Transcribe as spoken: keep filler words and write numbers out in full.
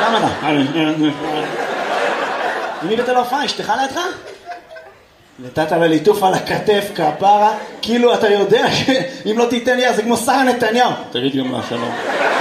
למה אתה? מי בתל ההופעה? אשתך לידך? נתת לליטוף על הכתף, כפרה, כאילו אתה יודע שאם לא תיתן לי, זה כמו שרה נתניהו. תגיד גם לה שלום.